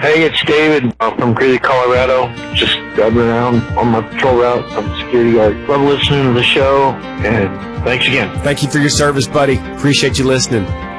Hey, it's David from Greeley, Colorado. Just driving around on my patrol route. I'm a security guard. Love listening to the show, and thanks again. Thank you for your service, buddy. Appreciate you listening.